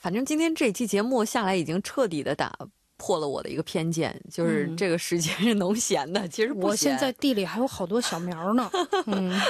反正今天这期节目下来，已经彻底的打破了我的一个偏见，就是这个时间是农闲的，其实不闲。 我现在地里还有好多小苗呢。